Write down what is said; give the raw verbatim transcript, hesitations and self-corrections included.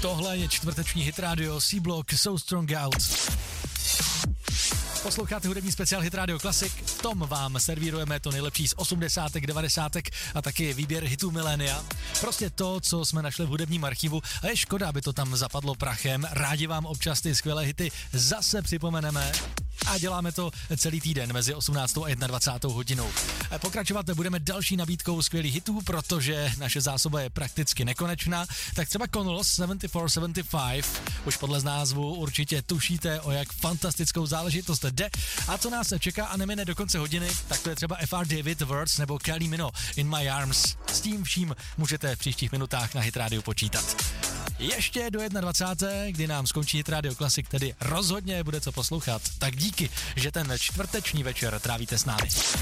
Tohle je čtvrteční hit radio C-Block So Strong Out. Posloucháte hudební speciál Hit Radio Classic, v tom vám servírujeme to nejlepší z osmdesátek, devadesátek a taky výběr hitů milénia. Prostě to, co jsme našli v hudebním archivu a je škoda, aby to tam zapadlo prachem. Rádi vám občas ty skvělé hity zase připomeneme. A děláme to celý týden mezi osmnáctou a dvacátou jednou hodinou. Pokračovat budeme další nabídkou skvělých hitů, protože naše zásoba je prakticky nekonečná. Tak třeba Connells sedmdesát čtyři sedmdesát pět, už podle názvu určitě tušíte, o jak fantastickou záležitost jde. A co nás čeká a nemine do konce hodiny, tak to je třeba F R David Words nebo Kylie Minogue In My Arms. S tím vším můžete v příštích minutách na Hit Radio počítat. Ještě do dvacáté jedné kdy nám skončí Hit Radio Classic, tedy rozhodně bude co poslouchat. Tak díky, že ten čtvrteční večer trávíte s námi.